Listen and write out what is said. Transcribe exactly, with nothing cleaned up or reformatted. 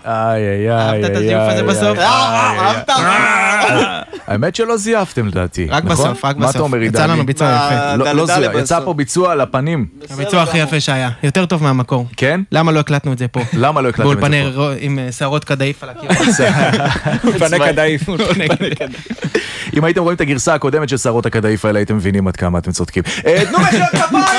איי, איי, איי. אהבת את הזיוף הזה בסוף? אהבת? האמת שלא זייפתם לדעתי. רק נכון? בסוף, רק מה בסוף. אתה אומר, יצא עידני? לנו ביצוע יפה. לא, לא דלדל זייף, יצא בסוף. פה ביצוע על הפנים. הביצוע הכי יפה שהיה. יותר טוב מהמקור. כן? למה לא הקלטנו את זה פה? למה לא הקלטתם את זה פה? באולפני רו- עם אה, שערות קדאיף על הקיר. פני קדאיף. אם הייתם רואים את הגרסה הקודמת של שערות הקדאיף האלה, הייתם מבינים עד כמה אתם צודקים. אה, תנו מחיאות כפיים!